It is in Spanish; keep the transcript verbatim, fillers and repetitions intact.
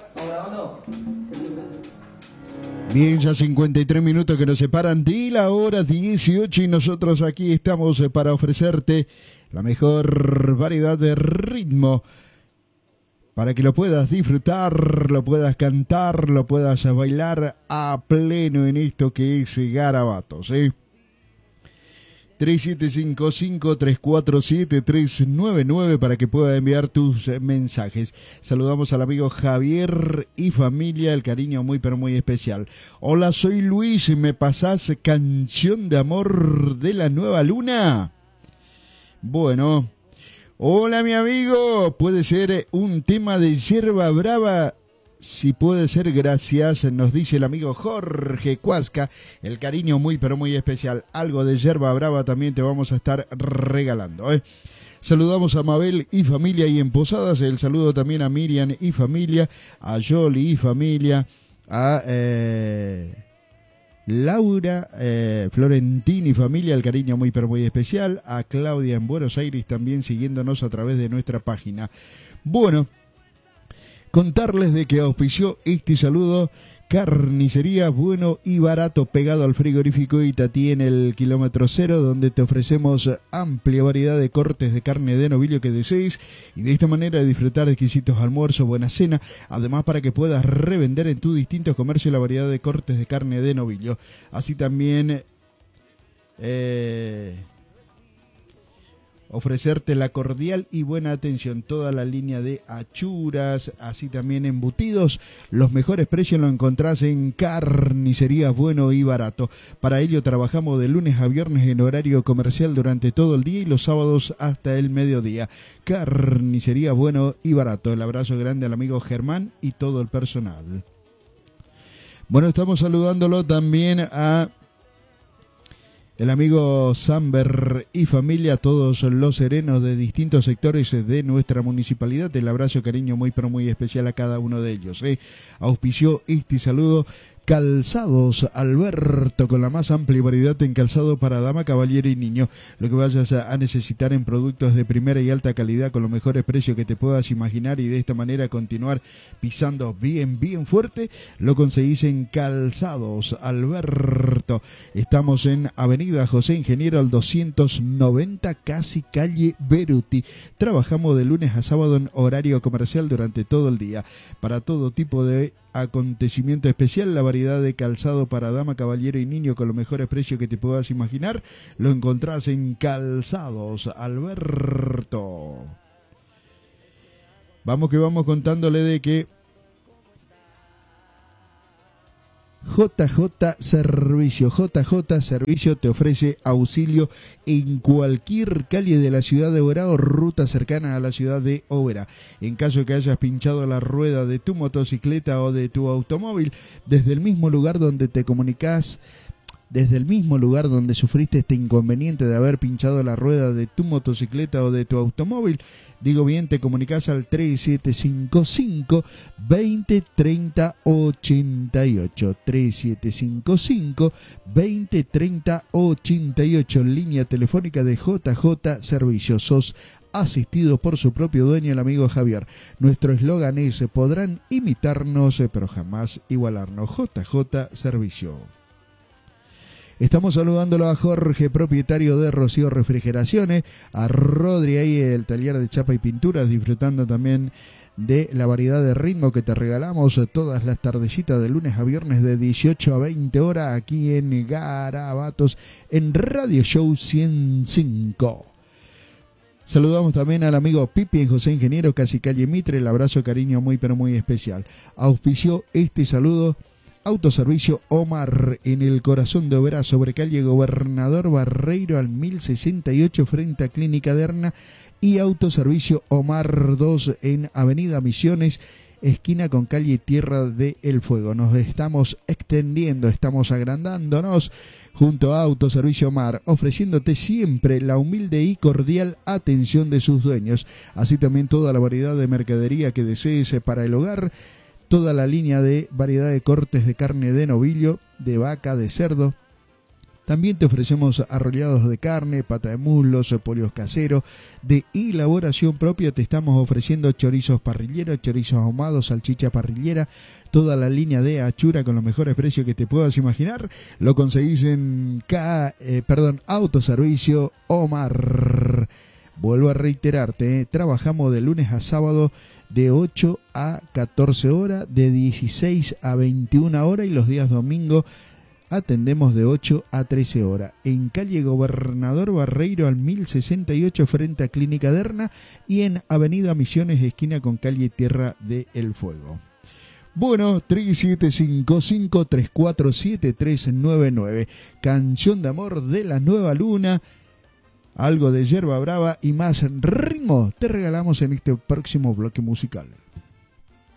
Bien, ya cincuenta y tres minutos que nos separan de la hora dieciocho y nosotros aquí estamos para ofrecerte la mejor variedad de ritmo para que lo puedas disfrutar, lo puedas cantar, lo puedas bailar a pleno en esto que es Garabatos, ¿eh? tres siete cinco cinco, tres cuatro siete, tres nueve nueve para que pueda enviar tus mensajes. Saludamos al amigo Javier y familia, el cariño muy pero muy especial. Hola, soy Luis, ¿me pasás Canción de Amor de la Nueva Luna? Bueno, hola mi amigo, puede ser un tema de Yerba Brava. Si puede ser, gracias, nos dice el amigo Jorge Cuasca, el cariño muy pero muy especial. Algo de Yerba Brava también te vamos a estar regalando, ¿eh? Saludamos a Mabel y familia y en Posadas, el saludo también a Miriam y familia, a Yoli y familia, a eh, Laura, eh, Florentín y familia, el cariño muy pero muy especial, a Claudia en Buenos Aires también siguiéndonos a través de nuestra página. Bueno, contarles de que auspició este saludo Carnicería Bueno y Barato, pegado al frigorífico Itatí en el kilómetro cero, donde te ofrecemos amplia variedad de cortes de carne de novillo que desees y de esta manera disfrutar de exquisitos almuerzos, buena cena, además para que puedas revender en tus distintos comercios la variedad de cortes de carne de novillo. Así también eh, ofrecerte la cordial y buena atención, toda la línea de achuras, así también embutidos. Los mejores precios los encontrás en Carnicería Bueno y Barato. Para ello trabajamos de lunes a viernes en horario comercial durante todo el día y los sábados hasta el mediodía. Carnicería Bueno y Barato. El abrazo grande al amigo Germán y todo el personal. Bueno, estamos saludándolo también a el amigo Samber y familia, todos los serenos de distintos sectores de nuestra municipalidad. El abrazo, cariño muy pero muy especial a cada uno de ellos, ¿eh? Auspició este saludo Calzados Alberto, con la más amplia variedad en calzado para dama, caballero y niño. Lo que vayas a necesitar en productos de primera y alta calidad con los mejores precios que te puedas imaginar y de esta manera continuar pisando bien, bien fuerte, lo conseguís en Calzados Alberto. Estamos en Avenida José Ingeniero al doscientos noventa, casi calle Beruti. Trabajamos de lunes a sábado en horario comercial durante todo el día. Para todo tipo de acontecimiento especial, la variedad de calzado para dama, caballero y niño con los mejores precios que te puedas imaginar, lo encontrás en Calzados Alberto. Vamos que vamos contándole de que J J Servicio, J J Servicio te ofrece auxilio en cualquier calle de la ciudad de Oberá o ruta cercana a la ciudad de Oberá. En caso de que hayas pinchado la rueda de tu motocicleta o de tu automóvil, desde el mismo lugar donde te comunicas, desde el mismo lugar donde sufriste este inconveniente de haber pinchado la rueda de tu motocicleta o de tu automóvil, digo bien, te comunicas al tres siete cinco cinco, veinte, treinta, ochenta y ocho. tres siete cinco cinco, veinte, treinta, ochenta y ocho. Línea telefónica de J J Servicios. Sos asistido por su propio dueño, el amigo Javier. Nuestro eslogan es: podrán imitarnos, pero jamás igualarnos. J J Servicio. Estamos saludándolo a Jorge, propietario de Rocío Refrigeraciones, a Rodri ahí, el taller de chapa y pinturas, disfrutando también de la variedad de ritmo que te regalamos todas las tardecitas de lunes a viernes de dieciocho a veinte horas aquí en Garabatos, en Radio Show ciento cinco. Saludamos también al amigo Pipi en José Ingeniero, casi calle Mitre, el abrazo, cariño muy pero muy especial. Auspició este saludo Autoservicio Omar en el corazón de Oberá, sobre calle Gobernador Barreiro al mil sesenta y ocho frente a Clínica Derna, y Autoservicio Omar dos en Avenida Misiones, esquina con calle Tierra de El Fuego. Nos estamos extendiendo, estamos agrandándonos junto a Autoservicio Omar, ofreciéndote siempre la humilde y cordial atención de sus dueños, así también toda la variedad de mercadería que desees para el hogar. Toda la línea de variedad de cortes de carne de novillo, de vaca, de cerdo, También te ofrecemos arrollados de carne, pata de muslos, pollos caseros de elaboración propia. Te estamos ofreciendo chorizos parrilleros, chorizos ahumados, salchicha parrillera, toda la línea de achura con los mejores precios que te puedas imaginar. Lo conseguís en K, eh, perdón, Autoservicio Omar. Vuelvo a reiterarte, eh, trabajamos de lunes a sábado de ocho a catorce horas, de dieciséis a veintiuna horas, y los días domingo atendemos de ocho a trece horas. En calle Gobernador Barreiro al mil sesenta y ocho frente a Clínica Derna, y en Avenida Misiones esquina con calle Tierra del Fuego. Bueno, tres siete cinco cinco, tres cuatro siete, tres nueve nueve. Canción de amor de la Nueva Luna. Algo de Yerba Brava y más ritmo te regalamos en este próximo bloque musical.